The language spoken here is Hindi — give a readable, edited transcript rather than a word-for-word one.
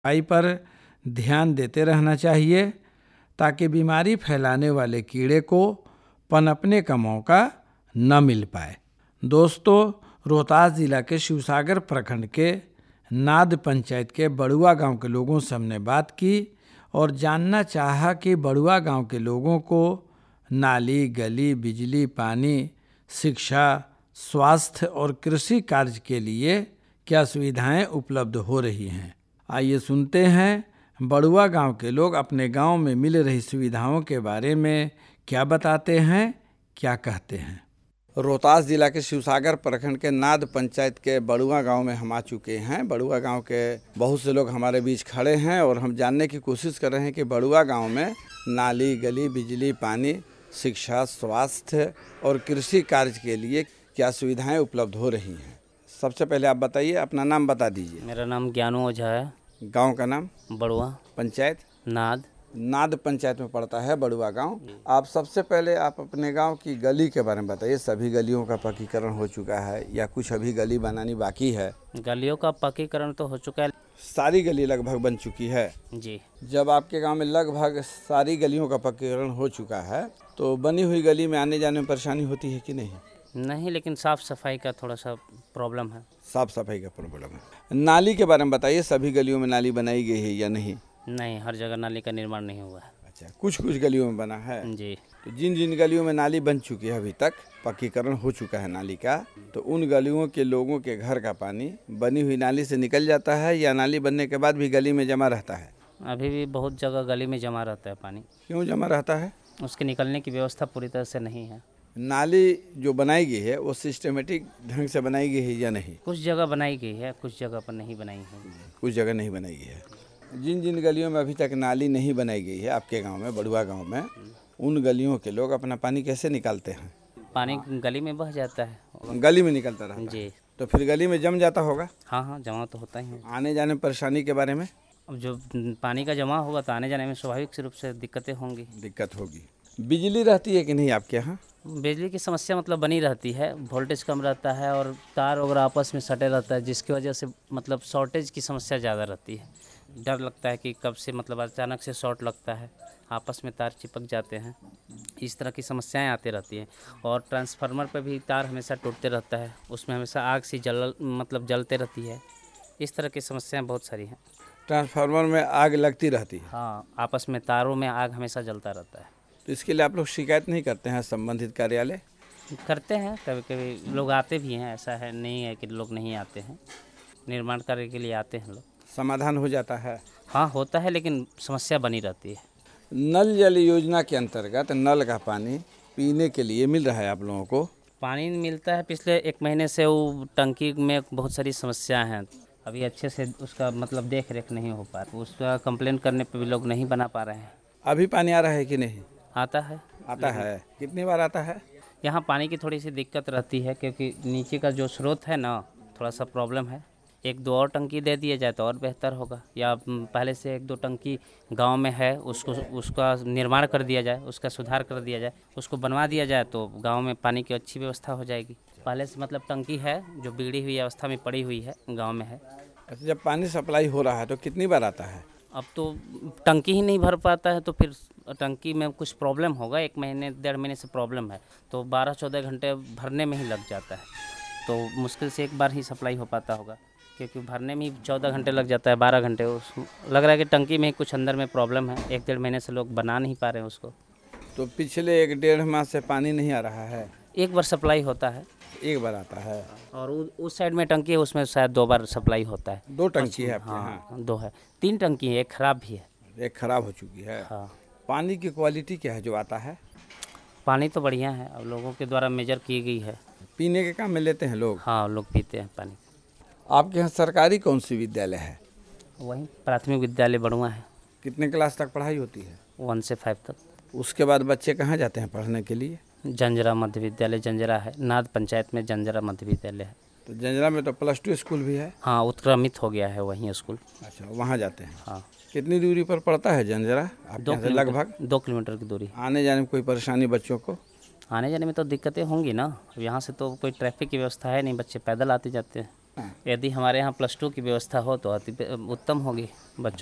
सफाई पर ध्यान देते रहना चाहिए ताकि बीमारी फैलाने वाले कीड़े को पनपने का मौका न मिल पाए। दोस्तों, रोहतास जिला के शिवसागर प्रखंड के नाद पंचायत के बड़ुआ गांव के लोगों से हमने बात की और जानना चाहा कि बड़ुआ गांव के लोगों को नाली, गली, बिजली, पानी, शिक्षा, स्वास्थ्य और कृषि कार्य के लिए क्या सुविधाएं उपलब्ध हो रही हैं। आइए सुनते हैं बड़ुआ गांव के लोग अपने गांव में मिल रही सुविधाओं के बारे में क्या बताते हैं, क्या कहते हैं। रोहतास जिला के शिवसागर प्रखंड के नाद पंचायत के बड़ुआ गांव में हम आ चुके हैं। बड़ुआ गांव के बहुत से लोग हमारे बीच खड़े हैं और हम जानने की कोशिश कर रहे हैं कि बड़ुआ गांव में नाली, गली, बिजली, पानी, शिक्षा, स्वास्थ्य और कृषि कार्य के लिए क्या सुविधाएं उपलब्ध हो रही हैं। सबसे पहले आप बताइए, अपना नाम बता दीजिए। मेरा नाम ज्ञानू ओझा है। गांव का नाम? बड़ुआ। पंचायत? नाद पंचायत में पड़ता है बड़ुआ गांव। आप सबसे पहले आप अपने गांव की गली के बारे में बताइए। सभी गलियों का पक्कीकरण हो चुका है या कुछ अभी गली बनानी बाकी है? गलियों का पक्कीकरण तो हो चुका है। सारी गली लगभग बन चुकी है जी। जब आपके गांव में लगभग सारी गलियों का पक्कीकरण हो चुका है तो बनी हुई गली में आने जाने में परेशानी होती है कि नहीं? नहीं, लेकिन साफ सफाई का थोड़ा सा प्रॉब्लम है। साफ सफाई का प्रॉब्लम है। नाली के बारे में बताइए, सभी गलियों में नाली बनाई गई है या नहीं? नहीं, हर जगह नाली का निर्माण नहीं हुआ है। अच्छा, कुछ गलियों में बना है। जी। तो जिन जिन गलियों में नाली बन चुकी है, अभी तक पक्कीकरण हो चुका है नाली का, तो उन गलियों के लोगों के घर का पानी बनी हुई नाली से निकल जाता है या नाली बनने के बाद भी गली में जमा रहता है? अभी भी बहुत जगह गली में जमा रहता है पानी। क्यों जमा रहता है? उसके निकलने की व्यवस्था पूरी तरह से नहीं है। नाली जो बनाई गई है वो सिस्टमेटिक ढंग से बनाई गई है या नहीं? कुछ जगह बनाई गई है, कुछ जगह पर नहीं बनाई है। कुछ जगह नहीं बनाई गई है। जिन जिन गलियों में अभी तक नाली नहीं बनाई गई है आपके गांव में, बड़ुआ गांव में, उन गलियों के लोग अपना पानी कैसे निकालते हैं? पानी गली में बह जाता है। गली में निकलता रहता है? जी। तो फिर गली में जम जाता होगा? हाँ, जमा तो होता ही है। आने जाने में परेशानी के बारे में? अब जो पानी का जमा होगा तो आने जाने में स्वाभाविक रूप से दिक्कतें होंगी। दिक्कत होगी। बिजली रहती है कि नहीं आपके यहाँ? बिजली की समस्या मतलब बनी रहती है। वोल्टेज कम रहता है और तार वगैरह आपस में सटे रहता है, जिसकी वजह से मतलब शॉर्टेज की समस्या ज़्यादा रहती है। डर लगता है कि कब से मतलब अचानक से शॉर्ट लगता है, आपस में तार चिपक जाते हैं, इस तरह की समस्याएं आती रहती हैं। और ट्रांसफार्मर पर भी तार हमेशा टूटते रहता है, उसमें हमेशा आग सी जलते रहती है। इस तरह की समस्याएं बहुत सारी हैं। ट्रांसफार्मर में आग लगती रहती है? हाँ, आपस में तारों में आग हमेशा जलता रहता है। तो इसके लिए आप लोग शिकायत नहीं करते हैं संबंधित कार्यालय? करते हैं, कभी कभी लोग आते भी हैं, ऐसा है नहीं है कि लोग नहीं आते हैं। निर्माण कार्य के लिए आते हैं लोग। समाधान हो जाता है? हाँ, होता है, लेकिन समस्या बनी रहती है। नल जल योजना के अंतर्गत नल का पानी पीने के लिए मिल रहा है आप लोगों को? पानी मिलता है। पिछले 1 महीने से वो टंकी में बहुत सारी समस्या हैं। अभी अच्छे से उसका मतलब देख रेख नहीं हो पा रही। उसका कंप्लेन करने पे भी लोग नहीं बना पा रहे हैं। अभी पानी आ रहा है कि नहीं? आता है। कितनी बार आता है? यहाँ पानी की थोड़ी सी दिक्कत रहती है क्योंकि नीचे का जो स्रोत है ना, थोड़ा सा प्रॉब्लम है। 1-2 और टंकी दे दिया जाए तो और बेहतर होगा, या पहले से 1-2 टंकी गांव में है उसका निर्माण कर दिया जाए, उसका सुधार कर दिया जाए, उसको बनवा दिया जाए तो गांव में पानी की अच्छी व्यवस्था हो जाएगी। पहले से मतलब टंकी है जो बिगड़ी हुई अवस्था में पड़ी हुई है, गाँव में है। अच्छा, जब पानी सप्लाई हो रहा है तो कितनी बार आता है? अब तो टंकी ही नहीं भर पाता है तो फिर टंकी में कुछ प्रॉब्लम होगा। 1 महीने 1.5 महीने से प्रॉब्लम है तो 12-14 घंटे भरने में ही लग जाता है। तो मुश्किल से एक बार ही सप्लाई हो पाता होगा, क्योंकि भरने में ही 14 घंटे लग जाता है, 12 घंटे। लग रहा है कि टंकी में कुछ अंदर में प्रॉब्लम है। 1-1.5 महीने से लोग बना नहीं पा रहे हैं उसको। तो पिछले 1-1.5 माह से पानी नहीं आ रहा है? एक बार सप्लाई होता है। एक बार आता है। और उस साइड में टंकी है, उसमें शायद 2 बार सप्लाई होता है। 2 टंकी है आपके यहाँ? हाँ, 2 है। 3 टंकी है, एक खराब भी है। एक खराब हो चुकी है। हाँ। पानी की क्वालिटी क्या है जो आता है? पानी तो बढ़िया है, अब लोगों के द्वारा मेजर की गई है। पीने के काम में लेते हैं लोग? हाँ, लोग पीते हैं पानी। आपके यहाँ सरकारी कौन सी विद्यालय है? वहीं प्राथमिक विद्यालय बड़ुआ है। कितने क्लास तक पढ़ाई होती है? 1 से 5 तक। उसके बाद बच्चे कहाँ जाते हैं पढ़ने के लिए? जंजरा मध्य विद्यालय जंजरा है, नाद पंचायत में जंजरा मध्य विद्यालय है। तो जंजरा में तो +2 स्कूल भी है? हाँ, उत्क्रमित हो गया है वहीं स्कूल। अच्छा, वहाँ जाते हैं। हाँ। कितनी दूरी पर पड़ता है जंजरा आपके यहाँ से? लगभग 2 किलोमीटर की दूरी। आने जाने में कोई परेशानी बच्चों को? आने जाने में तो दिक्कतें होंगी ना। अब यहाँ से तो कोई ट्रैफिक की व्यवस्था है नहीं, बच्चे पैदल आते जाते हैं। यदि हमारे यहाँ +2 की व्यवस्था हो तो अति उत्तम होगी बच्चों